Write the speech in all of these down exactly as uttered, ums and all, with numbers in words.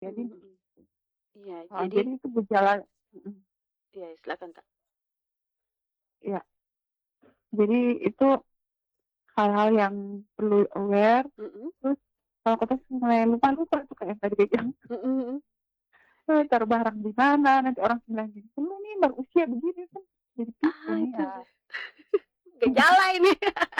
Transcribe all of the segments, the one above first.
Jadi mhm mhm. Iya, heeh, jadi jadi itu gejala mhm, iya, silakan, Kak. iya. Jadi itu hal-hal yang perlu aware, Mhm, terus kalau kita mulai lupa-lupa tuh kayak yang tadi bilang, mhm mhm. eee, taruh barang di mana, nanti orang bilang gini, "Lu nih baru usia begini kan jadi Ah, pikun itu ya." gejala ini.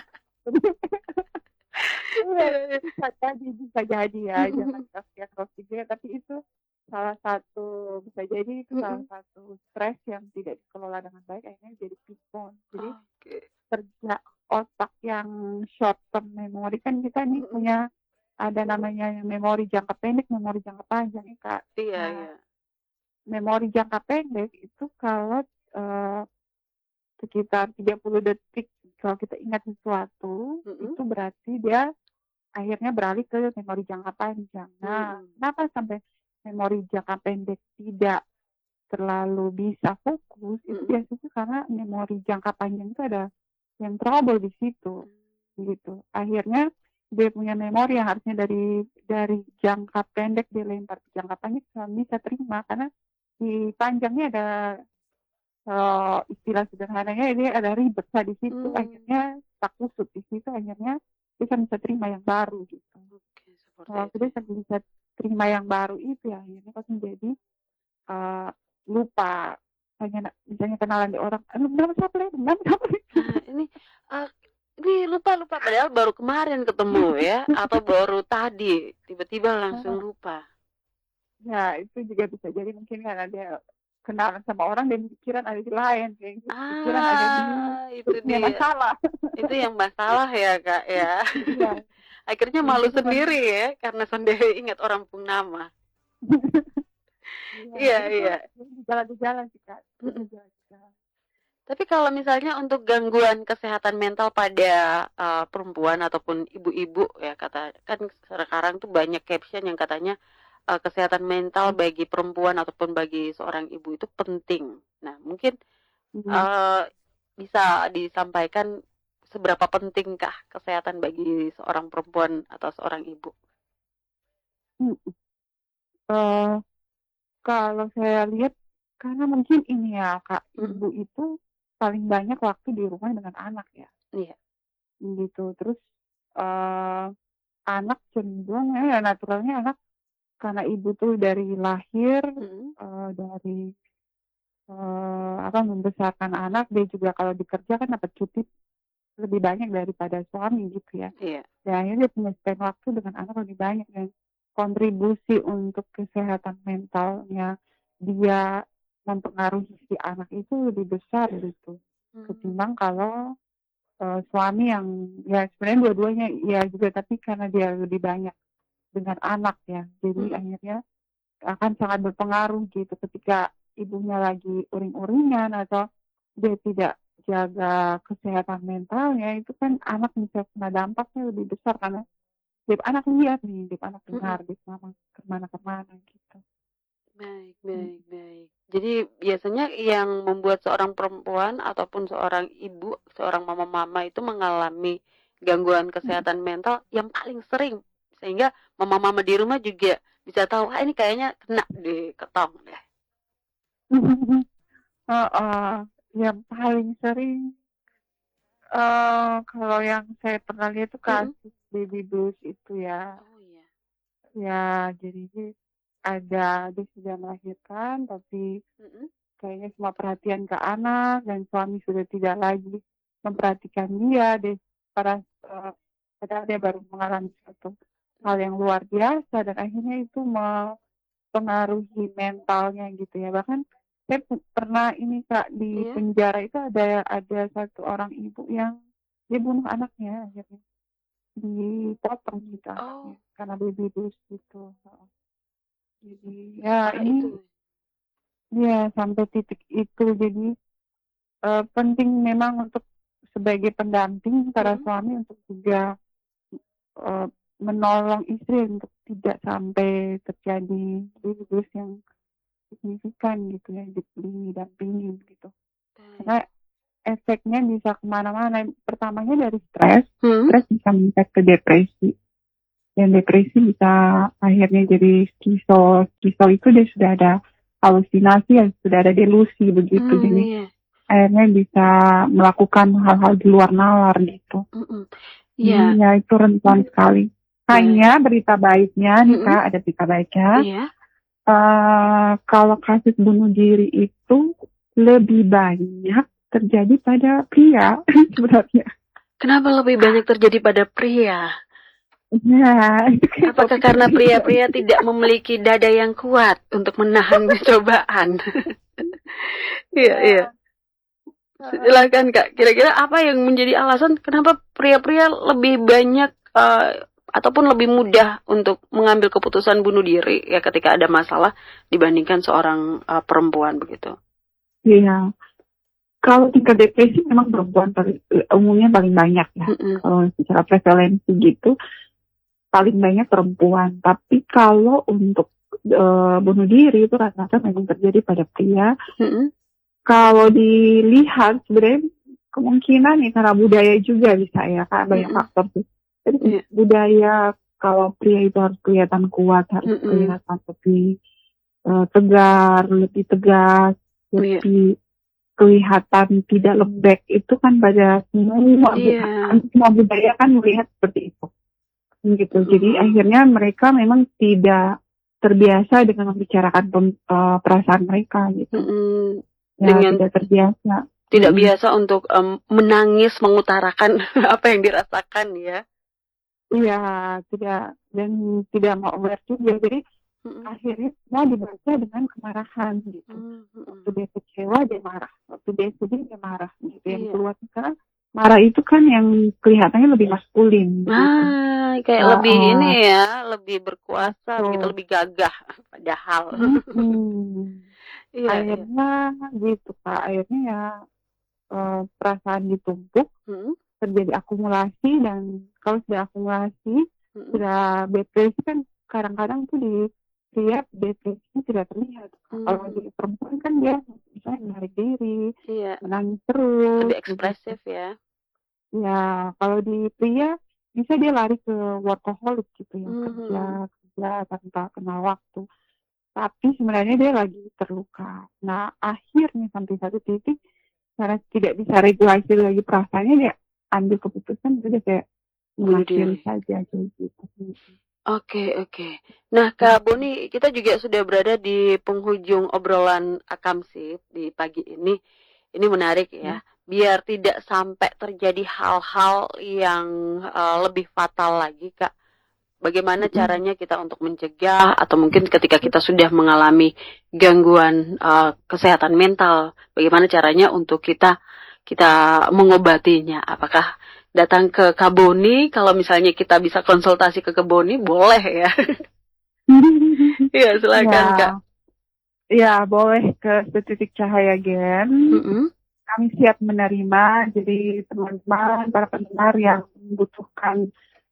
Iya, Iya iya. bisa jadi bisa jadi ya, Mhm jangan mhm. diakses juga, tapi itu salah satu bisa jadi itu salah Mhm. satu stres yang tidak dikelola dengan baik akhirnya jadi pikun. Jadi Oke. kerja otak yang short term memory kan kita nih Mhm. punya ada namanya memori jangka pendek, memori jangka panjang nih, Kak. Iya Nah, iya. memori jangka pendek itu kalau, eee, sekitar tiga puluh detik kalau kita ingat sesuatu, Mhm. itu berarti dia akhirnya beralih ke memori jangka panjang. Nah, Mhm. kenapa sampai memori jangka pendek tidak terlalu bisa fokus, itu Mhm. biasanya karena memori jangka panjang itu ada yang trouble di situ, gitu. Akhirnya dia punya memori yang harusnya dari dari jangka pendek dilempar ke jangka panjang nggak bisa terima karena di panjangnya ada, eee, istilah sederhananya ini ada ribet nah di situ Mmm. akhirnya tak kusut di situ akhirnya dia kan bisa terima yang baru gitu. Oke, seperti Kalau itu dia ya. bisa terima yang baru itu ya akhirnya kan menjadi, eee, lupa. Misalnya misalnya kenalan di orang, "Aduh nama siapa le? Nama siapa le?" Nah, ini, eee, ini lupa lupa padahal baru kemarin ketemu ya, atau baru tadi, tiba-tiba langsung lupa. Ya itu juga bisa jadi mungkin karena dia kenalan sama orang dan pikiran ada di lain, kayak gitu. Pikiran ada di Ah, itu punya dia. masalah. Itu yang masalah ya, Kak, ya. Iya, Akhirnya jadi malu itu kan sendiri ya, karena sendiri ingat orang pun nama. iya, Iya itu iya. gejala-gejala sih, Kak. Itu Mhm. gejala-gejala. Tapi kalau misalnya untuk gangguan kesehatan mental pada, eee, perempuan ataupun ibu-ibu ya kata kan sekarang tuh banyak caption yang katanya, eee, kesehatan mental Mhm, bagi perempuan ataupun bagi seorang ibu itu penting. Nah mungkin, mhm, eee, bisa disampaikan seberapa pentingkah kesehatan bagi seorang perempuan atau seorang ibu? mhm. Eee, kalau saya lihat karena mungkin ini ya, Kak, Mhm, ibu itu paling banyak waktu di rumah dengan anak ya, iya, gitu. Terus, eee, anak cenderung ya naturalnya anak karena ibu tuh dari lahir, mhm, eee, dari, eee, apa, membesarkan anak, dia juga kalau bekerja kan dapat cuti lebih banyak daripada suami gitu ya. iya, Dan akhirnya dia punya spend waktu dengan anak lebih banyak dan kontribusi untuk kesehatan mentalnya dia mempengaruhi si anak itu lebih besar gitu, mmm, ketimbang kalau, eee, suami yang ya sebenarnya dua-duanya iya juga, tapi karena dia lebih banyak dengan anak ya, jadi mhm, akhirnya akan sangat berpengaruh gitu ketika ibunya lagi uring-uringan atau dia tidak jaga kesehatan mentalnya, itu kan anak bisa kena dampaknya lebih besar karena tiap anak lihat nih, tiap anak mhm. dengar, tiap mama kemana-kemana gitu. Baik Mhm, baik baik. Jadi biasanya yang membuat seorang perempuan ataupun seorang ibu, seorang mama-mama itu mengalami gangguan mhm. kesehatan mental yang paling sering, sehingga mama-mama di rumah juga bisa tahu, "Ah, ini kayaknya kena di ketong deh." Heeh, yang paling sering, eee, kalau yang saya pernah lihat itu Mhm. kasus baby blues itu ya. Oh, iya. Ya jadi ada dia sudah melahirkan tapi Mhm kayaknya semua perhatian ke anak dan suami sudah tidak lagi mhm memperhatikan dia, dia pada eee, padahal dia baru mengalami suatu hal mhm. yang luar biasa dan akhirnya itu mempengaruhi mentalnya gitu ya. Bahkan saya pu pernah ini Kak, di Iya? penjara itu ada ada satu orang ibu yang dia bunuh anaknya akhirnya, dipotong gitu anaknya Oh, karena baby blues gitu, heeh. Jadi ya separah ini itu? ya sampai titik itu jadi Eee, penting memang untuk sebagai pendamping para Mhm. suami untuk juga, eee, menolong istri untuk tidak sampai terjadi abuse yang signifikan gitu ya, di didampingin gitu. Baik. Karena efeknya bisa ke mana-mana, pertamanya dari stres, Mhm. stres bisa meningkat ke depresi, yang depresi bisa akhirnya jadi skizo. Skizo itu dia sudah ada halusinasi, ya, sudah ada delusi begitu. Hmm, Jadi iya. akhirnya bisa melakukan hal-hal di luar nalar gitu. Mm-mm. Hmm, Iya. ya itu rentan sekali. Hanya berita baiknya nih Mm-mm. Kak, ada berita baiknya. Iya. Eh, kalau kasus bunuh diri itu lebih banyak terjadi pada pria sebenarnya. Kenapa lebih banyak terjadi pada pria? Nah, itu kayak Apakah topik karena yang pria-pria kita- tidak memiliki dada yang kuat untuk menahan cobaan? Iya, iya. Silakan Kak, kira-kira apa yang menjadi alasan kenapa pria-pria lebih banyak eh, ataupun lebih mudah untuk mengambil keputusan bunuh diri ya ketika ada masalah dibandingkan seorang eh, perempuan begitu? Iya. Kalau tingkat depresi memang perempuan paling, umumnya paling banyak ya. Mm-mm. Kalau secara prevalensi gitu paling banyak perempuan. Tapi kalau untuk eh, bunuh diri itu rata-rata memang terjadi pada pria. Mm-mm. Kalau dilihat sebenarnya kemungkinan ya karena budaya juga bisa ya, Kak, banyak Mm-mm. faktor sih. Jadi Iya. budaya kalau pria itu harus kelihatan kuat, harus Mm-mm. kelihatan lebih eh, tegar, lebih tegas, Iya. lebih kelihatan tidak lembek, itu kan pada semua Iya. semua budaya kan melihat seperti itu gitu. Jadi Mm-mm. akhirnya mereka memang tidak terbiasa dengan membicarakan pem- eh, perasaan mereka gitu. Mm-mm. Ya, Dengan tidak terbiasa. tidak Mm-mm. biasa untuk em, menangis mengutarakan apa yang dirasakan ya. Iya, tidak, dan tidak mau aware juga. Jadi Mm-mm. akhirnya semua dibaca dengan kemarahan gitu. Mm-mm. Waktu dia kecewa dia marah, waktu dia sedih dia marah gitu. Yang Iya. keluar sekarang marah itu kan yang kelihatannya lebih maskulin gitu. Ah, kayak Ah, lebih ah. ini ya, lebih berkuasa, Betul. begitu lebih gagah padahal. Mm-mm. Iya, iya. Akhirnya gitu Kak, akhirnya ya eh, perasaan ditumpuk, Mm-mm. terjadi akumulasi, dan kalau sudah akumulasi, Mm-mm. sudah depresi kan kadang-kadang tuh di pria depresinya tidak terlihat. Kalau Mm. di perempuan kan dia misalnya menarik diri, Iya, menangis terus, lebih begitu. ekspresif ya. Ya, kalau di pria bisa dia lari ke workaholic gitu ya, kerja Mhm. kerja tanpa kenal waktu. Tapi sebenarnya dia lagi terluka. Nah, akhirnya sampai satu titik karena tidak bisa regulasi lagi perasaannya, dia ambil keputusan udah kayak Bunuh mengakhiri diri. saja kayak gitu. Oke, oke. Nah, Kak Boni, kita juga sudah berada di penghujung obrolan Akamsip di pagi ini. Ini menarik ya. Biar tidak sampai terjadi hal-hal yang eh, lebih fatal lagi, Kak. Bagaimana caranya kita untuk mencegah atau mungkin ketika kita sudah mengalami gangguan uh, kesehatan mental, bagaimana caranya untuk kita kita mengobatinya? Apakah datang ke Kak Boni? Kalau misalnya kita bisa konsultasi ke Kak Boni, boleh ya? Iya, silakan Ya, Kak. ya boleh ke Setitik Cahaya Gen. Mm-mm. Kami siap menerima. Jadi teman-teman, para pendengar yang membutuhkan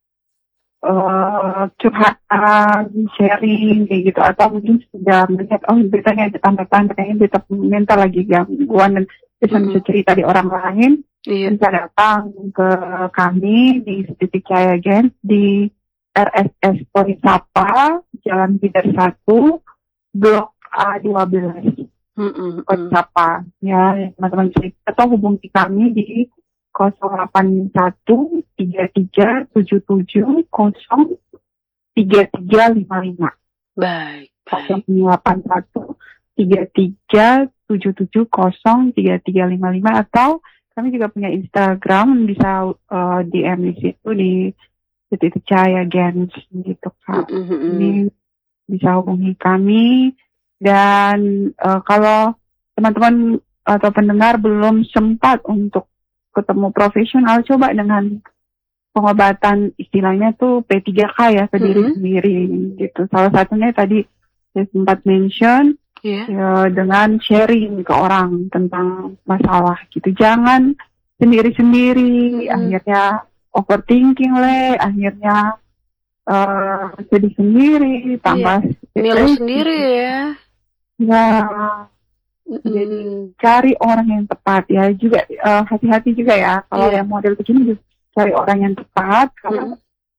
Uh, curhatan, sharing kayak gitu, atau mungkin sudah melihat oh beritanya ada tanda-tanda kayaknya berita mental lagi gangguan dan bisa Mm-mm. bisa cerita di orang lain, Iya. bisa datang ke kami di Setitik Cahaya Gen di R S S Polisapa Jalan Bidar satu Blok A dua belas Mm-mm. Polisapa ya teman-teman, cerita atau hubungi kami di nol delapan satu tiga tiga tujuh tujuh nol tiga tiga lima lima. Baik, nol baik. delapan satu tiga tiga tujuh tujuh nol tiga tiga lima lima, atau kami juga punya Instagram, bisa uh, D M di situ di Setitik Cahaya Gens gitu Kak. Mm-mm. Ini bisa hubungi kami, dan uh, kalau teman-teman atau pendengar belum sempat untuk ketemu profesional, coba dengan pengobatan istilahnya tuh P tiga K ya, ke diri Mm-hmm. sendiri gitu. Salah satunya tadi saya sempat mention, Yeah. ya, dengan sharing ke orang tentang masalah gitu. Jangan sendiri-sendiri, Mm-hmm. akhirnya overthinking le, akhirnya uh, sedih sendiri, tambah Milu sendiri ya. Ya, Mm-mm. jadi cari orang yang tepat ya, juga uh, hati-hati juga ya kalau Iya. yang model begini, cari orang yang tepat karena Mm-mm.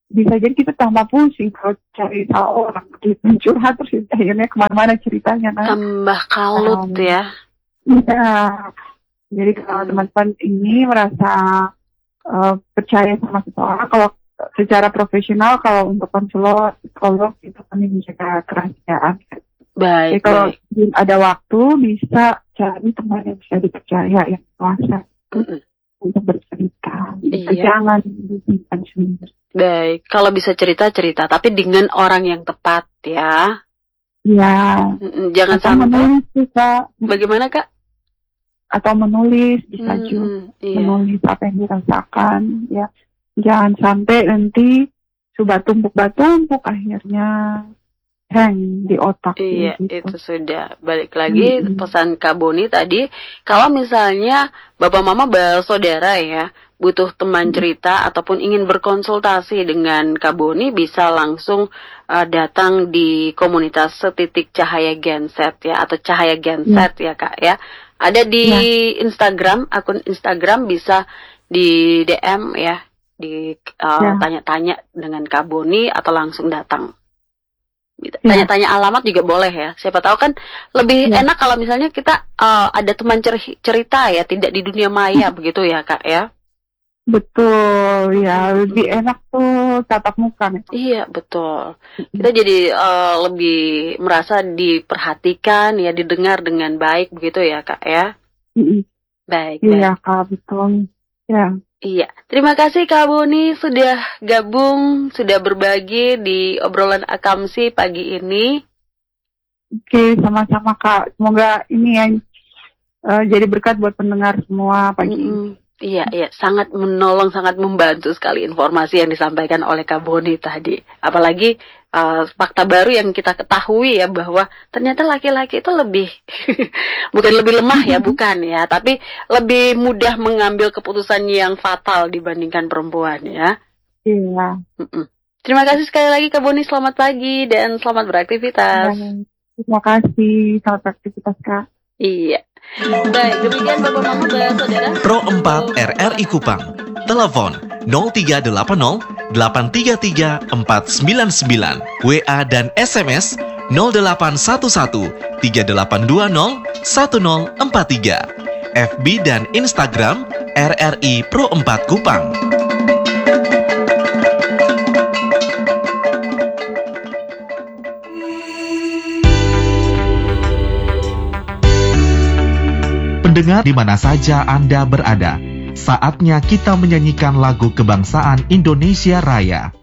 bisa jadi kita tambah pusing kalau cari tahu orang gitu, curhat terus akhirnya kemana-mana ceritanya kan. Tambah kalut Um, ya. Iya, jadi kalau Hmm. teman-teman ini merasa uh, percaya sama seseorang, kalau secara profesional, kalau untuk konselor, psikolog itu kami menjaga kerahasiaan. Jadi Baik, kalau baik. ada waktu bisa cari teman yang bisa dipercaya, yang kuasa Mm-mm. untuk bercerita. Gitu. Iya. Jangan disimpan sendiri. Baik, kalau bisa cerita-cerita, tapi dengan orang yang tepat ya. Ya, Mm-mm, Jangan atau sampai. menulis bisa, Bagaimana Kak? atau menulis bisa juga. Mm-mm, Iya. Menulis apa yang dirasakan, ya. Jangan sampai nanti sudah tumpuk-tumpuk akhirnya hang di otak. Iya, gitu. itu sudah. Balik lagi Mm-mm. pesan Kak Boni tadi, kalau misalnya Bapak Mama bersaudara ya, butuh teman cerita ataupun ingin berkonsultasi dengan Kak Boni, bisa langsung uh, datang di komunitas Setitik Cahaya Genset ya, atau Cahaya Genset ya Kak ya. Ada di Instagram, akun Instagram bisa di D M ya, di uh, Ya. tanya-tanya dengan Kak Boni atau langsung datang. Gitu. Ya. Tanya-tanya alamat juga boleh ya. Siapa tahu kan lebih Ya. enak kalau misalnya kita uh, ada teman cer- cerita ya, tidak di dunia maya begitu ya Kak ya. Betul, ya. Lebih Mm-mm. enak tuh tatap muka nih. Iya betul. Kita jadi uh, lebih merasa diperhatikan ya, didengar dengan baik begitu ya Kak ya. Mm-mm. Baik, baik. Iya, Kak, betul. Ya. Iya, terima kasih Kak Boni sudah gabung, sudah berbagi di obrolan Akamsi pagi ini. Oke, sama-sama, Kak. Semoga ini yang uh, jadi berkat buat pendengar semua pagi ini. Mm-mm. Iya, iya, sangat menolong, sangat membantu sekali informasi yang disampaikan oleh Kak Boni tadi. Apalagi uh, fakta baru yang kita ketahui ya, bahwa ternyata laki-laki itu lebih, bukan lebih lemah ya, bukan ya, tapi lebih mudah mengambil keputusan yang fatal dibandingkan perempuan ya. Iya. Mm-mm. Terima kasih sekali lagi Kak Boni, selamat pagi dan selamat beraktivitas. Terima kasih, selamat beraktivitas, Kak. Iya. Baik, demikian Bapak Mama dan Saudara. Pro empat R R I Kupang. Telepon nol tiga delapan nol delapan tiga tiga empat sembilan sembilan. W A dan S M S nol delapan satu satu tiga delapan dua nol satu nol empat tiga. F B dan Instagram R R I Pro empat Kupang. Pendengar di mana saja Anda berada, saatnya kita menyanyikan lagu kebangsaan Indonesia Raya.